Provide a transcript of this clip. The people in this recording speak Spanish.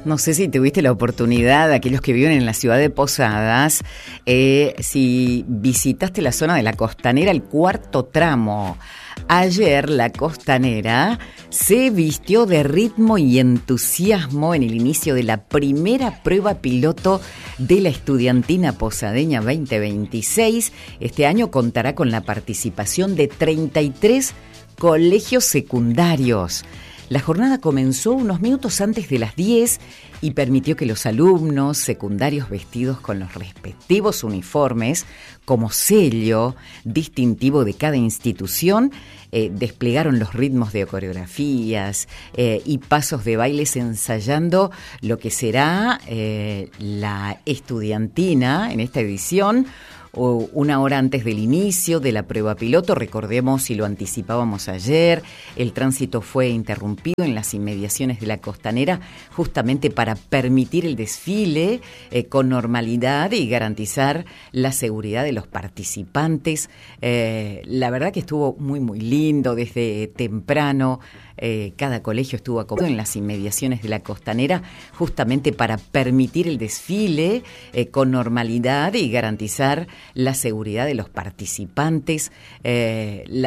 No sé si tuviste la oportunidad, aquellos que viven en la ciudad de Posadas, si visitaste la zona de la Costanera, el cuarto tramo. Ayer la Costanera se vistió de ritmo y entusiasmo en el inicio de la primera prueba piloto de la Estudiantina Posadeña 2026. Este año contará con la participación de 33 colegios secundarios. La jornada comenzó unos minutos antes de las 10 y permitió que los alumnos secundarios vestidos con los respectivos uniformes como sello distintivo de cada institución desplegaron los ritmos de coreografías y pasos de bailes ensayando lo que será la Estudiantina en esta edición. Una hora antes del inicio de la prueba piloto, recordemos, y lo anticipábamos ayer, el tránsito fue interrumpido en las inmediaciones de la Costanera justamente para permitir el desfile con normalidad y garantizar la seguridad de los participantes. La verdad que estuvo muy, muy lindo desde temprano. Cada colegio estuvo acomodado en las inmediaciones de la Costanera justamente para permitir el desfile con normalidad y garantizar la seguridad de los participantes.